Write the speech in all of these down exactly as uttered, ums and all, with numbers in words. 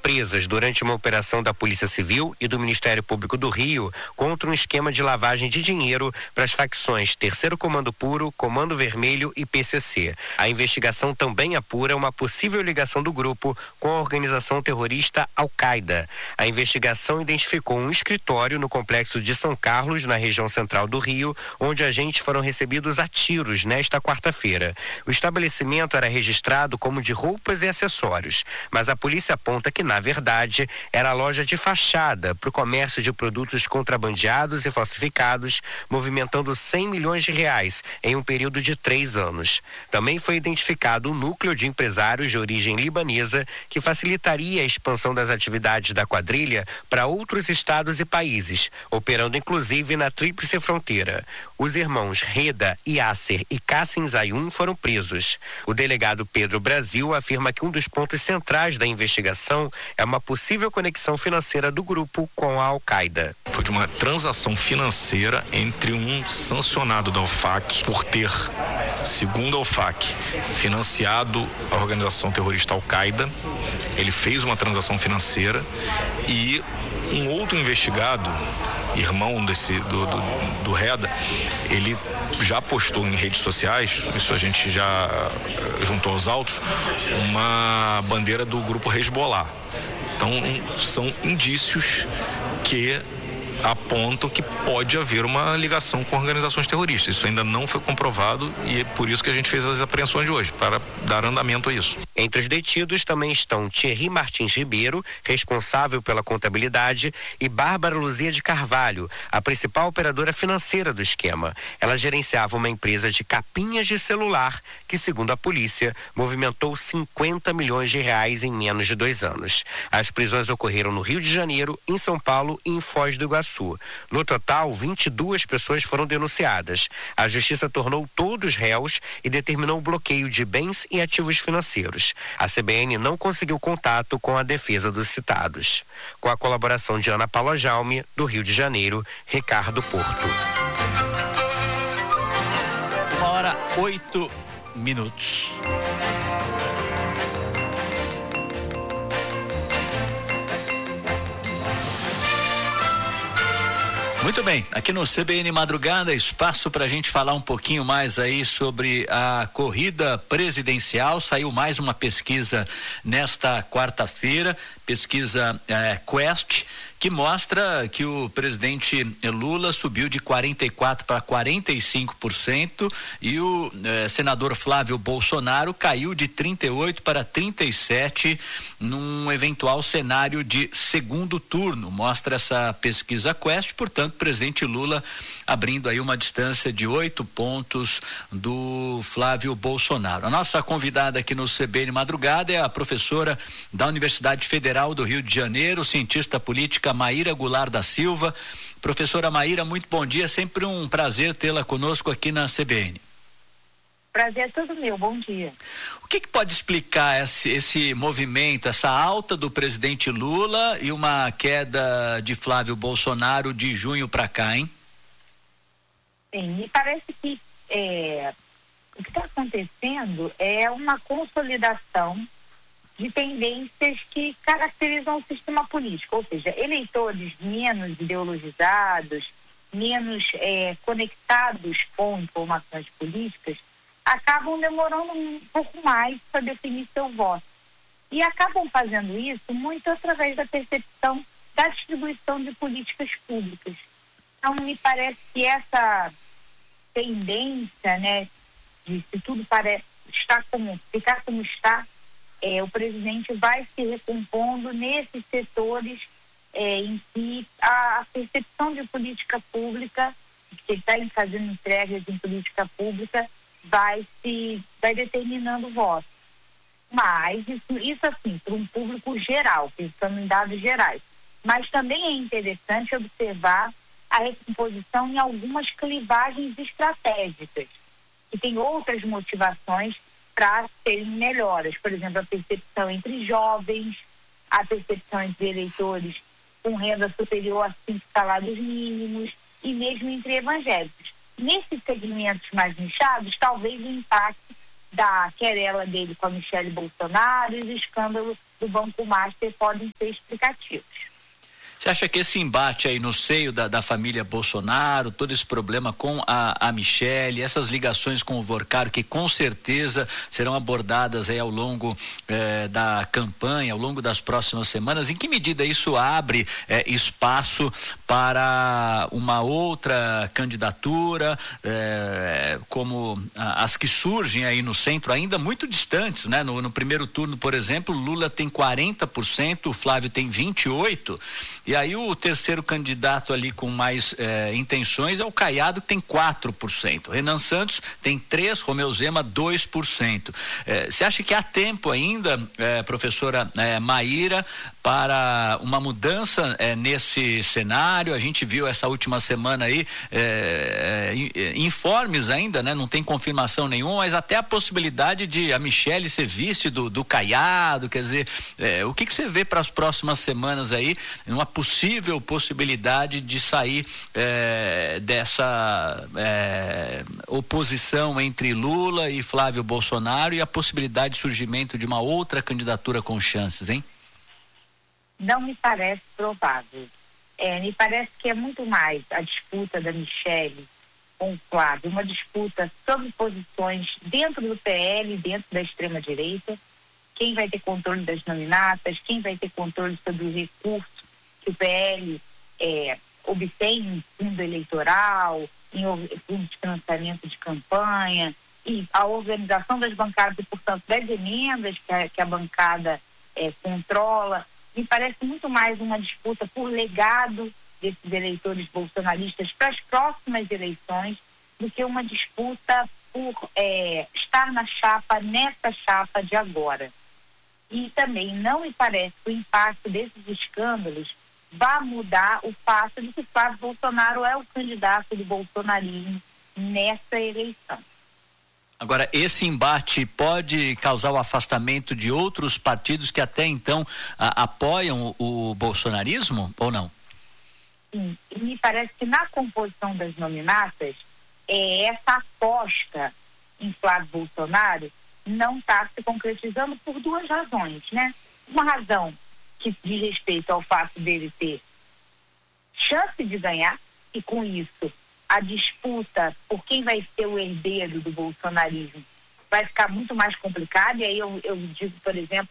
presas durante uma operação da Polícia Civil e do Ministério Público do Rio contra um esquema de lavagem de dinheiro para as facções Terceiro Comando Puro, Comando Vermelho e P C C. A investigação também apura uma possível ligação do grupo com a organização terrorista Al-Qaeda. A investigação identificou um escritório no complexo de São Carlos, na região central do Rio, onde agentes foram recebidos a tiros nesta quarta-feira. O estabelecimento era registrado como de roupas e acessórios, mas a polícia aponta que, na verdade, era loja de fachada para o comércio de produtos contrabandeados e falsificados, movimentando cem milhões de reais em um período de três anos. Também foi identificado um núcleo de empresários de origem libanesa que facilitaria a expansão das atividades da quadrilha para outros estados e países, operando inclusive na Tríplice Fronteira. Os irmãos Reda, Yasser e Kassim Zayun foram presos. O delegado Pedro Brasil afirma que um dos pontos centrais da investigação é uma possível conexão financeira do grupo com a Al-Qaeda. Foi de uma transação financeira entre um sancionado da O F A C por ter, segundo a O F A C, financiado a organização terrorista Al-Qaeda. Ele fez uma transação financeira e um outro investigado, irmão desse, do, do, do Reda, ele já postou em redes sociais, isso a gente já juntou aos autos, uma bandeira do grupo Hezbollah. Então, são indícios que apontam que pode haver uma ligação com organizações terroristas. Isso ainda não foi comprovado e é por isso que a gente fez as apreensões de hoje, para dar andamento a isso. Entre os detidos também estão Thierry Martins Ribeiro, responsável pela contabilidade, e Bárbara Luzia de Carvalho, a principal operadora financeira do esquema. Ela gerenciava uma empresa de capinhas de celular que, segundo a polícia, movimentou cinquenta milhões de reais em menos de dois anos. As prisões ocorreram no Rio de Janeiro, em São Paulo e em Foz do Iguaçu. No total, vinte e duas pessoas foram denunciadas. A justiça tornou todos réus e determinou o bloqueio de bens e ativos financeiros. A C B N não conseguiu contato com a defesa dos citados. Com a colaboração de Ana Paula Jaume, do Rio de Janeiro, Ricardo Porto. Uma hora, oito minutos. Muito bem, aqui no C B N Madrugada, espaço para a gente falar um pouquinho mais aí sobre a corrida presidencial. Saiu mais uma pesquisa nesta quarta-feira, pesquisa eh, Quest, que mostra que o presidente Lula subiu de quarenta e quatro para quarenta e cinco por cento e o eh, senador Flávio Bolsonaro caiu de trinta e oito para trinta e sete num eventual cenário de segundo turno. Mostra essa pesquisa Quest, portanto, o presidente Lula abrindo aí uma distância de oito pontos do Flávio Bolsonaro. A nossa convidada aqui no C B N Madrugada é a professora da Universidade Federal do Rio de Janeiro, cientista política Maíra Goulart da Silva. Professora Maíra, muito bom dia, sempre um prazer tê-la conosco aqui na C B N. Prazer é todo meu, bom dia. O que, que pode explicar esse, esse movimento, essa alta do presidente Lula e uma queda de Flávio Bolsonaro de junho para cá, hein? Sim, me parece que é, o que está acontecendo é uma consolidação de tendências que caracterizam o sistema político, ou seja, eleitores menos ideologizados, menos é, conectados com informações políticas, acabam demorando um pouco mais para definir seu voto. E acabam fazendo isso muito através da percepção da distribuição de políticas públicas. Então, me parece que essa tendência, né, de se tudo parece estar como, ficar como está, É, o presidente vai se recompondo nesses setores é, em que a percepção de política pública, que está fazendo entregas em política pública, vai se vai determinando o voto. Mas isso, isso assim, para um público geral, pensando em dados gerais. Mas também é interessante observar a recomposição em algumas clivagens estratégicas, que tem outras motivações para serem melhoras. Por exemplo, a percepção entre jovens, a percepção entre eleitores com renda superior a cinco salários mínimos e mesmo entre evangélicos. Nesses segmentos mais nichados, talvez o impacto da querela dele com a Michele Bolsonaro e o escândalo do Banco Master podem ser explicativos. Você acha que esse embate aí no seio da, da família Bolsonaro, todo esse problema com a, a Michele, essas ligações com o Vorcaro, que com certeza serão abordadas aí ao longo eh, da campanha, ao longo das próximas semanas, em que medida isso abre eh, espaço para uma outra candidatura, eh, como a, as que surgem aí no centro, ainda muito distantes, né? No, no primeiro turno, por exemplo, Lula tem quarenta por cento, o Flávio tem vinte e oito por cento, e aí o terceiro candidato ali com mais eh, intenções é o Caiado, que tem quatro por cento. Renan Santos tem três por cento, Romeu Zema dois por cento. Eh, você acha que há tempo ainda, eh, professora eh, Maíra, para uma mudança eh, nesse cenário? A gente viu essa última semana aí eh, eh, informes ainda, né? Não tem confirmação nenhuma, mas até a possibilidade de a Michele ser vice do, do Caiado, quer dizer, eh, o que que você vê para as próximas semanas aí, uma possível possibilidade de sair eh, dessa eh, oposição entre Lula e Flávio Bolsonaro e a possibilidade de surgimento de uma outra candidatura com chances, hein? Não me parece provável. É, me parece que é muito mais a disputa da Michele com o Flávio, uma disputa sobre posições dentro do P L, dentro da extrema-direita, quem vai ter controle das nominatas, quem vai ter controle sobre o recurso que o P L é, obtém em fundo eleitoral, em fundo de financiamento de campanha, e a organização das bancadas e, portanto, das emendas que a, que a bancada é, controla. Me parece muito mais uma disputa por legado desses eleitores bolsonaristas para as próximas eleições do que uma disputa por é, estar na chapa, nessa chapa de agora. E também não me parece que o impacto desses escândalos vá mudar o fato de que Flávio Bolsonaro é o candidato do bolsonarismo nessa eleição. Agora, esse embate pode causar o afastamento de outros partidos que até então a, apoiam o, o bolsonarismo ou não? Sim, e me parece que na composição das nominatas, é, essa aposta em Flávio Bolsonaro não está se concretizando por duas razões, né? Uma razão que diz respeito ao fato dele ter chance de ganhar, e com isso a disputa por quem vai ser o herdeiro do bolsonarismo vai ficar muito mais complicada. E aí eu, eu digo, por exemplo,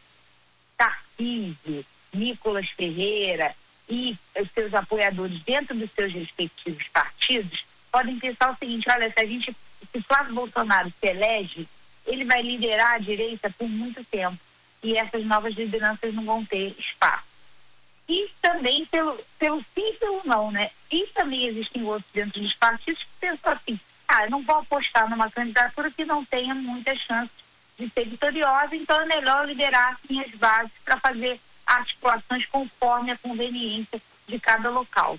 Tarcísio, Nicolas Ferreira e os seus apoiadores dentro dos seus respectivos partidos podem pensar o seguinte: olha, se a gente, se Flávio Bolsonaro se elege, ele vai liderar a direita por muito tempo e essas novas lideranças não vão ter espaço. E também pelo, pelo sim e pelo não, né? E também existem outros dentro dos partidos que pensam assim: ah, eu não vou apostar numa candidatura que não tenha muita chance de ser vitoriosa, então é melhor liderar minhas bases para fazer articulações conforme a conveniência de cada local.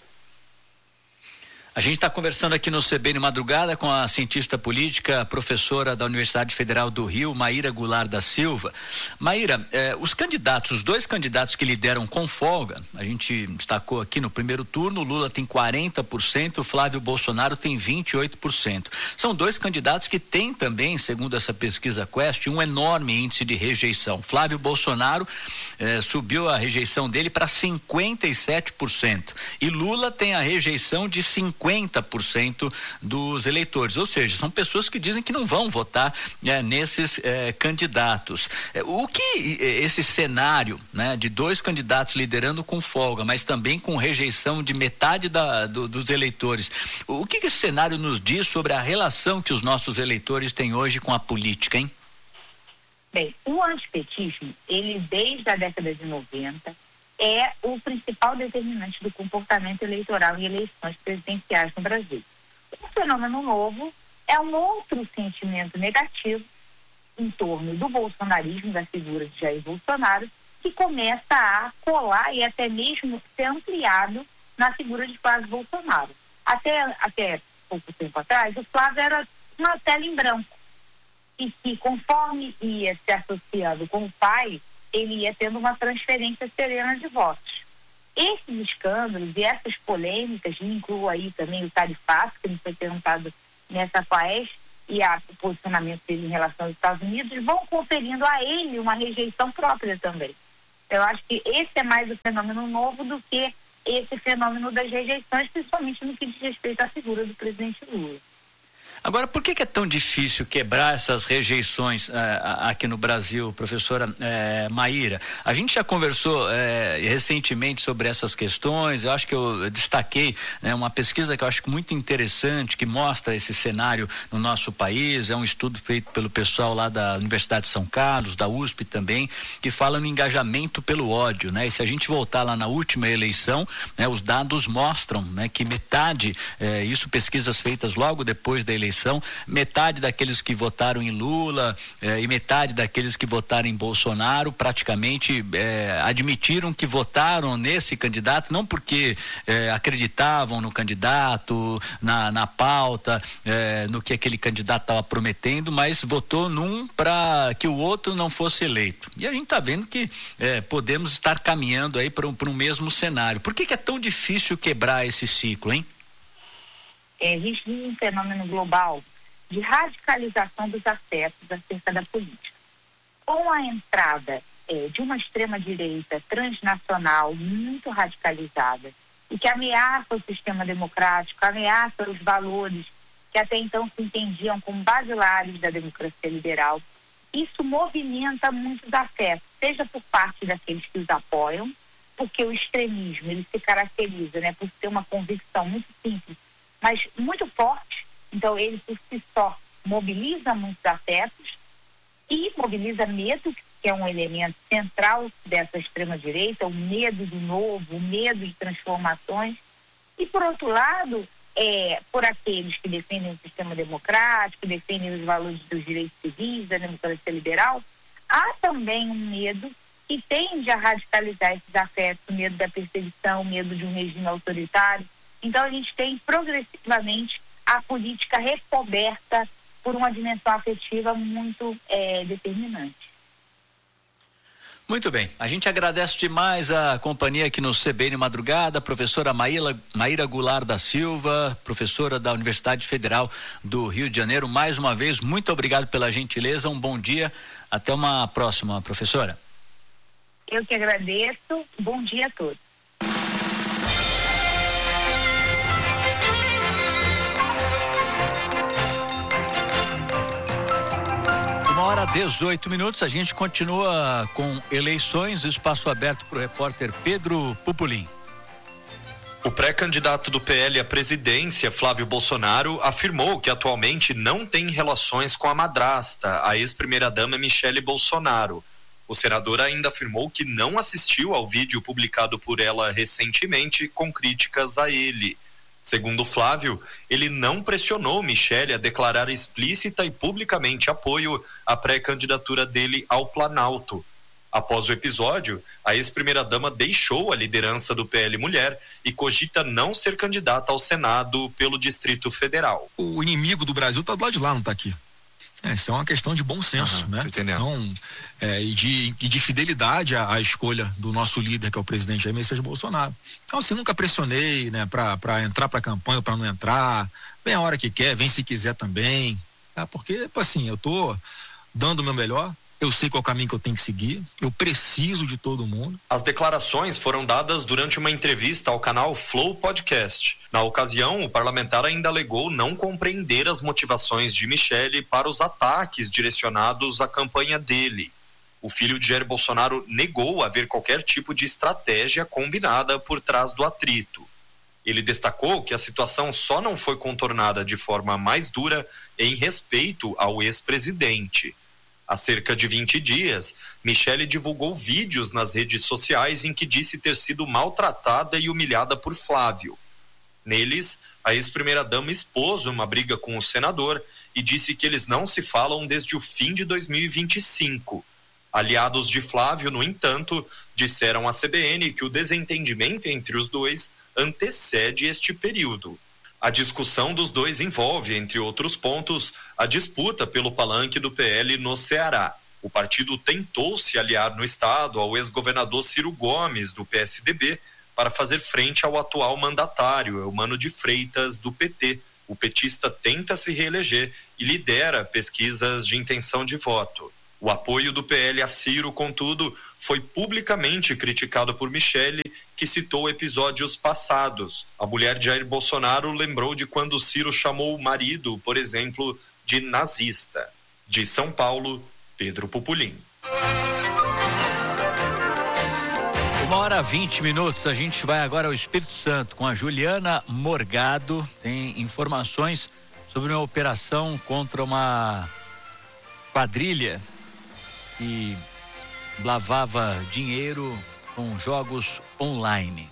A gente está conversando aqui no C B N Madrugada com a cientista política, professora da Universidade Federal do Rio, Maíra Goulart da Silva. Maíra, eh, os candidatos, os dois candidatos que lideram com folga, a gente destacou aqui no primeiro turno, Lula tem quarenta por cento, Flávio Bolsonaro tem vinte e oito por cento. São dois candidatos que têm também, segundo essa pesquisa Quest, um enorme índice de rejeição. Flávio Bolsonaro eh, subiu a rejeição dele para cinquenta e sete por cento e Lula tem a rejeição de cinquenta por cento dos eleitores, ou seja, são pessoas que dizem que não vão votar né, nesses eh, candidatos. Eh, o que esse cenário né, de dois candidatos liderando com folga, mas também com rejeição de metade da, do, dos eleitores, o que esse cenário nos diz sobre a relação que os nossos eleitores têm hoje com a política, hein? Bem, o antipetismo, ele desde a década de noventa, é o principal determinante do comportamento eleitoral em eleições presidenciais no Brasil. Um fenômeno novo é um outro sentimento negativo em torno do bolsonarismo, da figura de Jair Bolsonaro, que começa a colar e até mesmo ser ampliado na figura de Flávio Bolsonaro. Até, até pouco tempo atrás, o Flávio era uma tela em branco, e que conforme ia se associando com o pai, ele ia tendo uma transferência serena de votos. Esses escândalos e essas polêmicas, incluo aí também o tarifaço, que me foi perguntado nessa Quest, e a, o posicionamento dele em relação aos Estados Unidos, vão conferindo a ele uma rejeição própria também. Eu acho que esse é mais o fenômeno novo do que esse fenômeno das rejeições, principalmente no que diz respeito à figura do presidente Lula. Agora, por que, que é tão difícil quebrar essas rejeições eh, aqui no Brasil, professora eh, Maíra? A gente já conversou eh, recentemente sobre essas questões. Eu acho que eu destaquei né, uma pesquisa que eu acho muito interessante, que mostra esse cenário no nosso país. É um estudo feito pelo pessoal lá da Universidade de São Carlos, da U S P também, que fala no engajamento pelo ódio, né? E se a gente voltar lá na última eleição, né, os dados mostram, né, que metade, eh, isso pesquisas feitas logo depois da eleição, metade daqueles que votaram em Lula eh, e metade daqueles que votaram em Bolsonaro praticamente eh, admitiram que votaram nesse candidato, não porque eh, acreditavam no candidato, na, na pauta, eh, no que aquele candidato estava prometendo, mas votou num para que o outro não fosse eleito. E a gente está vendo que eh, podemos estar caminhando aí para um, para um mesmo cenário. Por que que é tão difícil quebrar esse ciclo, hein? É, a gente vive um fenômeno global de radicalização dos afetos acerca da política. Com a entrada é, de uma extrema-direita transnacional muito radicalizada e que ameaça o sistema democrático, ameaça os valores que até então se entendiam como basilares da democracia liberal, isso movimenta muitos afetos, seja por parte daqueles que os apoiam, porque o extremismo ele se caracteriza, né, por ter uma convicção muito simples, mas muito forte, então ele por si só mobiliza muitos afetos e mobiliza medo, que é um elemento central dessa extrema-direita, o medo do novo, o medo de transformações, e por outro lado, é, por aqueles que defendem o sistema democrático, defendem os valores dos direitos civis, da democracia liberal, há também um medo que tende a radicalizar esses afetos, o medo da perseguição, o medo de um regime autoritário. Então, a gente tem progressivamente a política recoberta por uma dimensão afetiva muito é, determinante. Muito bem, a gente agradece demais a companhia aqui no C B N Madrugada, professora Maíra, Maíra Goulart da Silva, professora da Universidade Federal do Rio de Janeiro. Mais uma vez, muito obrigado pela gentileza, um bom dia, até uma próxima, professora. Eu que agradeço, bom dia a todos. Uma hora dezoito minutos, a gente continua com eleições, espaço aberto para o repórter Pedro Pupolin. O pré-candidato do P L à presidência, Flávio Bolsonaro, afirmou que atualmente não tem relações com a madrasta, a ex-primeira-dama Michele Bolsonaro. O senador ainda afirmou que não assistiu ao vídeo publicado por ela recentemente com críticas a ele. Segundo Flávio, ele não pressionou Michele a declarar explícita e publicamente apoio à pré-candidatura dele ao Planalto. Após o episódio, a ex-primeira-dama deixou a liderança do P L Mulher e cogita não ser candidata ao Senado pelo Distrito Federal. O inimigo do Brasil está do lado de lá, não está aqui. É, isso é uma questão de bom senso, uhum, né? Então, é, e, de, e de fidelidade à, à escolha do nosso líder, que é o presidente Jair Messias Bolsonaro. Então, assim, nunca pressionei, né, para para entrar para a campanha ou para não entrar. Vem a hora que quer, vem se quiser também. Tá? Porque, assim, eu tô dando o meu melhor. Eu sei qual é o caminho que eu tenho que seguir, eu preciso de todo mundo. As declarações foram dadas durante uma entrevista ao canal Flow Podcast. Na ocasião, o parlamentar ainda alegou não compreender as motivações de Michele para os ataques direcionados à campanha dele. O filho de Jair Bolsonaro negou haver qualquer tipo de estratégia combinada por trás do atrito. Ele destacou que a situação só não foi contornada de forma mais dura em respeito ao ex-presidente. Há cerca de vinte dias, Michele divulgou vídeos nas redes sociais em que disse ter sido maltratada e humilhada por Flávio. Neles, a ex-primeira-dama expôs uma briga com o senador e disse que eles não se falam desde o fim de dois mil e vinte e cinco. Aliados de Flávio, no entanto, disseram à C B N que o desentendimento entre os dois antecede este período. A discussão dos dois envolve, entre outros pontos, a disputa pelo palanque do P L no Ceará. O partido tentou se aliar no estado ao ex-governador Ciro Gomes, do P S D B, para fazer frente ao atual mandatário, Eumano de Freitas, do P T. O petista tenta se reeleger e lidera pesquisas de intenção de voto. O apoio do P L a Ciro, contudo, foi publicamente criticado por Michele, que citou episódios passados. A mulher de Jair Bolsonaro lembrou de quando Ciro chamou o marido, por exemplo, de nazista. De São Paulo, Pedro Pupulim. Uma hora vinte minutos, a gente vai agora ao Espírito Santo com a Juliana Morgado. Tem informações sobre uma operação contra uma quadrilha que lavava dinheiro com jogos online.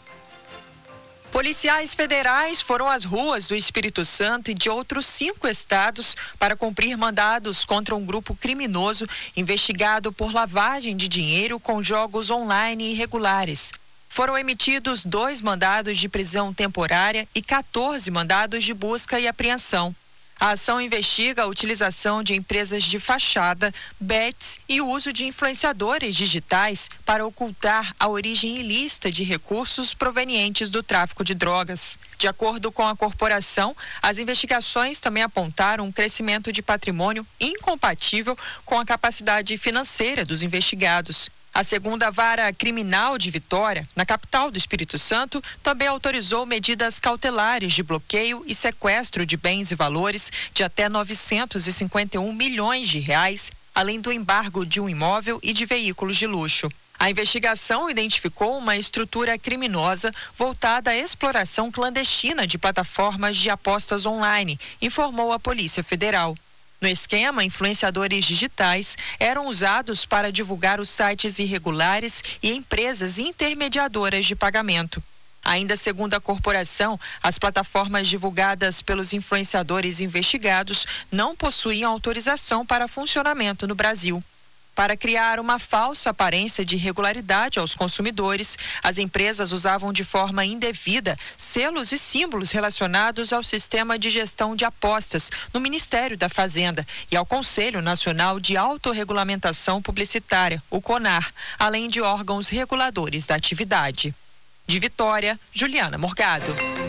Policiais federais foram às ruas do Espírito Santo e de outros cinco estados para cumprir mandados contra um grupo criminoso investigado por lavagem de dinheiro com jogos online irregulares. Foram emitidos dois mandados de prisão temporária e quatorze mandados de busca e apreensão. A ação investiga a utilização de empresas de fachada, bets e o uso de influenciadores digitais para ocultar a origem ilícita de recursos provenientes do tráfico de drogas. De acordo com a corporação, as investigações também apontaram um crescimento de patrimônio incompatível com a capacidade financeira dos investigados. A segunda vara criminal de Vitória, na capital do Espírito Santo, também autorizou medidas cautelares de bloqueio e sequestro de bens e valores de até novecentos e cinquenta e um milhões de reais, além do embargo de um imóvel e de veículos de luxo. A investigação identificou uma estrutura criminosa voltada à exploração clandestina de plataformas de apostas online, informou a Polícia Federal. No esquema, influenciadores digitais eram usados para divulgar os sites irregulares e empresas intermediadoras de pagamento. Ainda segundo a corporação, as plataformas divulgadas pelos influenciadores investigados não possuíam autorização para funcionamento no Brasil. Para criar uma falsa aparência de regularidade aos consumidores, as empresas usavam de forma indevida selos e símbolos relacionados ao Sistema de Gestão de Apostas no Ministério da Fazenda e ao Conselho Nacional de Autorregulamentação Publicitária, o CONAR, além de órgãos reguladores da atividade. De Vitória, Juliana Morgado.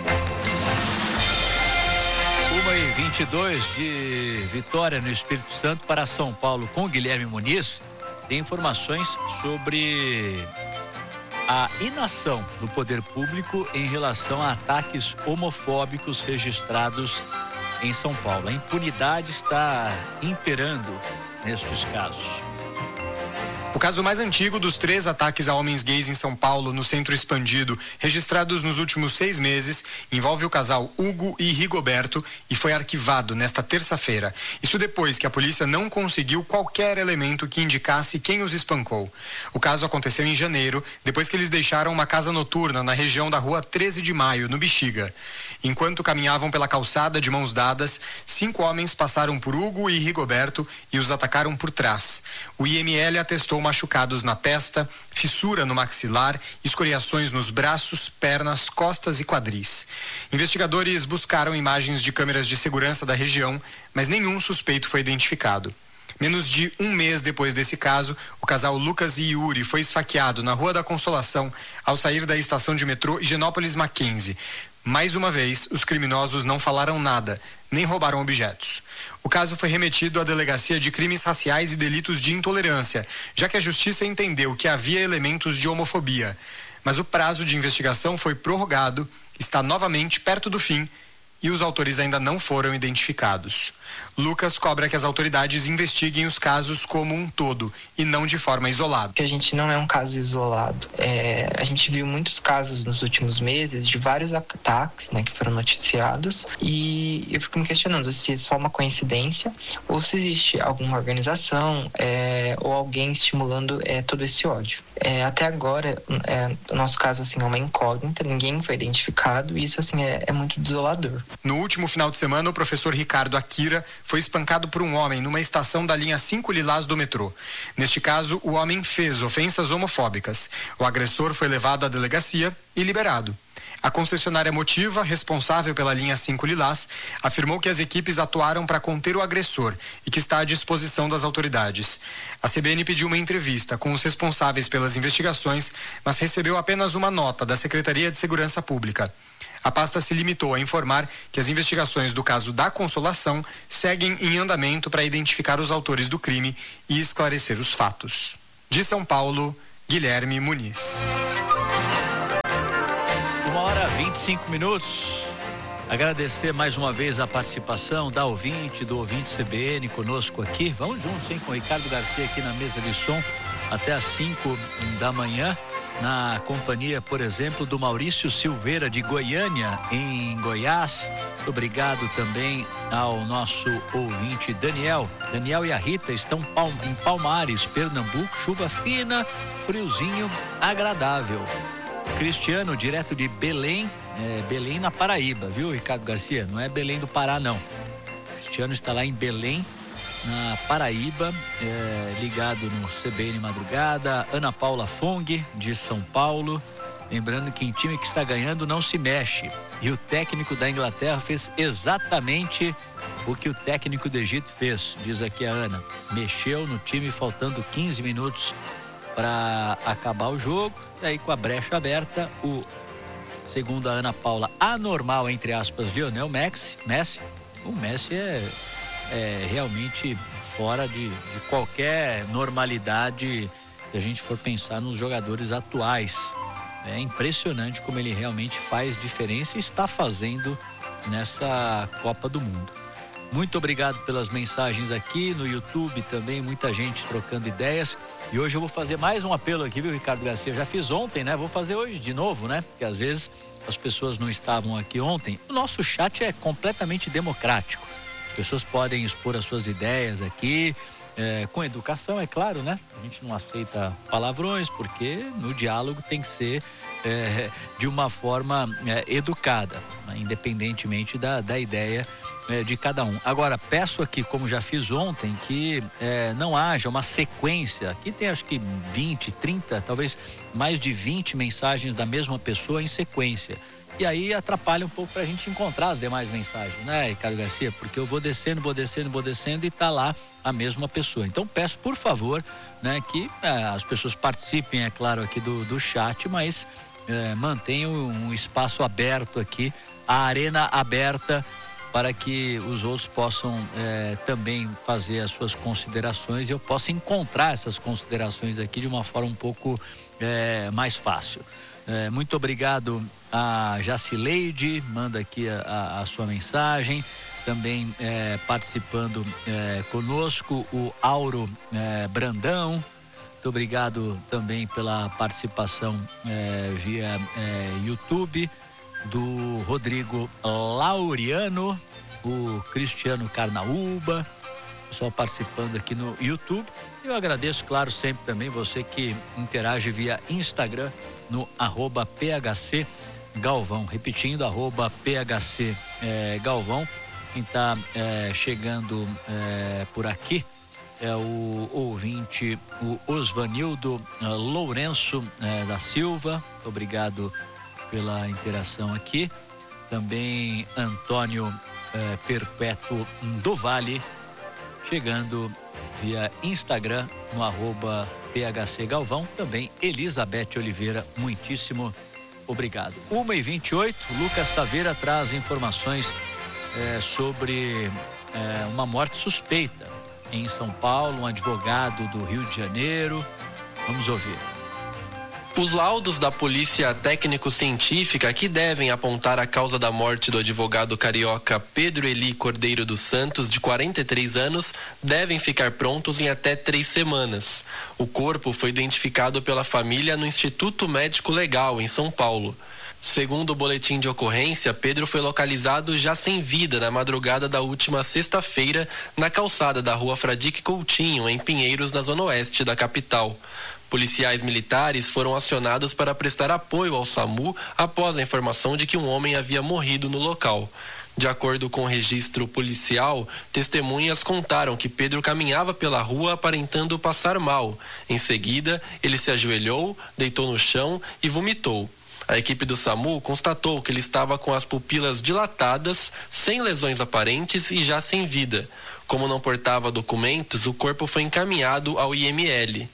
uma e vinte e dois de Vitória, no Espírito Santo, para São Paulo, com Guilherme Muniz. Tem informações sobre a inação do poder público em relação a ataques homofóbicos registrados em São Paulo. A impunidade está imperando nestes casos. O caso mais antigo dos três ataques a homens gays em São Paulo, no Centro Expandido, registrados nos últimos seis meses, envolve o casal Hugo e Rigoberto e foi arquivado nesta terça-feira. Isso depois que a polícia não conseguiu qualquer elemento que indicasse quem os espancou. O caso aconteceu em janeiro, depois que eles deixaram uma casa noturna na região da rua treze de maio, no Bexiga. Enquanto caminhavam pela calçada de mãos dadas, cinco homens passaram por Hugo e Rigoberto e os atacaram por trás. O I M L atestou machucados na testa, fissura no maxilar, escoriações nos braços, pernas, costas e quadris. Investigadores buscaram imagens de câmeras de segurança da região, mas nenhum suspeito foi identificado. Menos de um mês depois desse caso, o casal Lucas e Yuri foi esfaqueado na Rua da Consolação ao sair da estação de metrô Higienópolis Mackenzie. Mais uma vez, os criminosos não falaram nada, nem roubaram objetos. O caso foi remetido à Delegacia de Crimes Raciais e Delitos de Intolerância, já que a Justiça entendeu que havia elementos de homofobia. Mas o prazo de investigação foi prorrogado, está novamente perto do fim e os autores ainda não foram identificados. Lucas cobra que as autoridades investiguem os casos como um todo e não de forma isolada. A gente não é um caso isolado. É, a gente viu muitos casos nos últimos meses de vários ataques, né, que foram noticiados, e eu fico me questionando se é só uma coincidência ou se existe alguma organização é, ou alguém estimulando é, todo esse ódio. É, até agora, é, o nosso caso assim, é uma incógnita, ninguém foi identificado e isso assim, é, é muito desolador. No último final de semana, o professor Ricardo Akira foi espancado por um homem numa estação da linha cinco Lilás do metrô. Neste caso, o homem fez ofensas homofóbicas. O agressor foi levado à delegacia e liberado. A concessionária Motiva, responsável pela linha cinco Lilás, afirmou que as equipes atuaram para conter o agressor e que está à disposição das autoridades. A C B N pediu uma entrevista com os responsáveis pelas investigações, mas recebeu apenas uma nota da Secretaria de Segurança Pública. A pasta se limitou a informar que as investigações do caso da Consolação seguem em andamento para identificar os autores do crime e esclarecer os fatos. De São Paulo, Guilherme Muniz. Uma hora e vinte e cinco minutos. Agradecer mais uma vez a participação da ouvinte, do ouvinte C B N conosco aqui. Vamos juntos, hein, com o Ricardo Garcia aqui na mesa de som até às cinco da manhã, na companhia, por exemplo, do Maurício Silveira de Goiânia, em Goiás. Obrigado também ao nosso ouvinte Daniel. Daniel e a Rita estão em Palmares, Pernambuco, chuva fina, friozinho, agradável. Cristiano, direto de Belém, é, Belém na Paraíba, viu, Ricardo Garcia? Não é Belém do Pará, não. Cristiano está lá em Belém, na Paraíba, é, ligado no C B N Madrugada. Ana Paula Fong, de São Paulo. Lembrando que em time que está ganhando não se mexe. E o técnico da Inglaterra fez exatamente o que o técnico do Egito fez, diz aqui a Ana. Mexeu no time faltando quinze minutos para acabar o jogo. Daí, com a brecha aberta, o, segundo a Ana Paula, anormal, entre aspas, Lionel Messi, Messi o Messi é, é realmente fora de, de qualquer normalidade se a gente for pensar nos jogadores atuais. É impressionante como ele realmente faz diferença e está fazendo nessa Copa do Mundo. Muito obrigado pelas mensagens aqui no YouTube também, muita gente trocando ideias. E hoje eu vou fazer mais um apelo aqui, viu, Ricardo Garcia? Eu já fiz ontem, né? Vou fazer hoje de novo, né? Porque às vezes as pessoas não estavam aqui ontem. O nosso chat é completamente democrático. As pessoas podem expor as suas ideias aqui, é, com educação, é claro, né? A gente não aceita palavrões, porque no diálogo tem que ser é, de uma forma é, educada, né? Independentemente da, da ideia É, de cada um. Agora, peço aqui, como já fiz ontem, que é, não haja uma sequência. Aqui tem acho que vinte, trinta, talvez mais de vinte mensagens da mesma pessoa em sequência. E aí atrapalha um pouco pra gente encontrar as demais mensagens, né, Ricardo Garcia? Porque eu vou descendo, vou descendo, vou descendo e tá lá a mesma pessoa. Então peço, por favor, né, que é, as pessoas participem, é claro, aqui do, do chat, mas é, mantenham um espaço aberto aqui, a arena aberta, para que os outros possam é, também fazer as suas considerações e eu possa encontrar essas considerações aqui de uma forma um pouco é, mais fácil. É, muito obrigado a Jacileide, manda aqui a, a, a sua mensagem, também é, participando é, conosco, o Auro é, Brandão. Muito obrigado também pela participação é, via é, YouTube, do Rodrigo Laureano, o Cristiano Carnaúba, pessoal participando aqui no YouTube. Eu agradeço, claro, sempre também você que interage via Instagram no arroba P H C Galvão, repetindo, arroba P H C é, Galvão. Quem está é, chegando é, por aqui é o ouvinte, o Osvanildo é, Lourenço é, da Silva. Muito obrigado pela interação aqui. Também Antônio eh, Perpétuo do Vale, chegando via Instagram no arroba P H C Galvão. Também Elizabeth Oliveira, muitíssimo obrigado. uma e vinte e oito, Lucas Taveira traz informações eh, sobre eh, uma morte suspeita em São Paulo, um advogado do Rio de Janeiro. Vamos ouvir. Os laudos da polícia técnico-científica que devem apontar a causa da morte do advogado carioca Pedro Eli Cordeiro dos Santos, de quarenta e três anos, devem ficar prontos em até três semanas. O corpo foi identificado pela família no Instituto Médico Legal, em São Paulo. Segundo o boletim de ocorrência, Pedro foi localizado já sem vida na madrugada da última sexta-feira, na calçada da rua Fradique Coutinho, em Pinheiros, na zona oeste da capital. Policiais militares foram acionados para prestar apoio ao SAMU após a informação de que um homem havia morrido no local. De acordo com o registro policial, testemunhas contaram que Pedro caminhava pela rua aparentando passar mal. Em seguida, ele se ajoelhou, deitou no chão e vomitou. A equipe do SAMU constatou que ele estava com as pupilas dilatadas, sem lesões aparentes e já sem vida. Como não portava documentos, o corpo foi encaminhado ao I M L.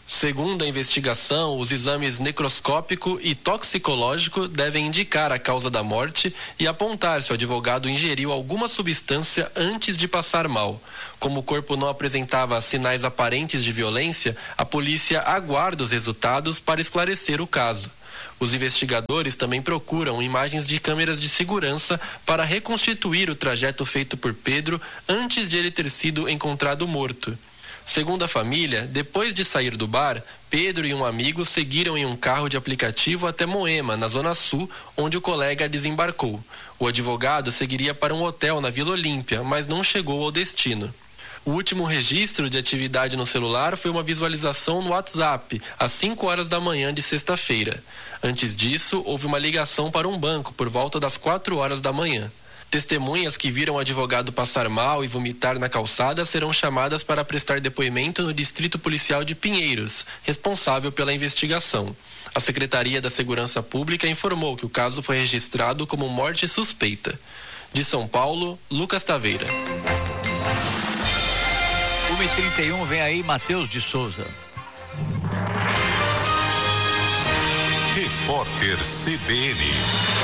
Segundo a investigação, os exames necroscópico e toxicológico devem indicar a causa da morte e apontar se o advogado ingeriu alguma substância antes de passar mal. Como o corpo não apresentava sinais aparentes de violência, a polícia aguarda os resultados para esclarecer o caso. Os investigadores também procuram imagens de câmeras de segurança para reconstituir o trajeto feito por Pedro antes de ele ter sido encontrado morto. Segundo a família, depois de sair do bar, Pedro e um amigo seguiram em um carro de aplicativo até Moema, na Zona Sul, onde o colega desembarcou. O advogado seguiria para um hotel na Vila Olímpia, mas não chegou ao destino. O último registro de atividade no celular foi uma visualização no WhatsApp, às cinco horas da manhã de sexta-feira. Antes disso, houve uma ligação para um banco por volta das quatro horas da manhã. Testemunhas que viram o advogado passar mal e vomitar na calçada serão chamadas para prestar depoimento no Distrito Policial de Pinheiros, responsável pela investigação. A Secretaria da Segurança Pública informou que o caso foi registrado como morte suspeita. De São Paulo, Lucas Taveira. uma e trinta e um, vem aí Matheus de Souza. Repórter C B N.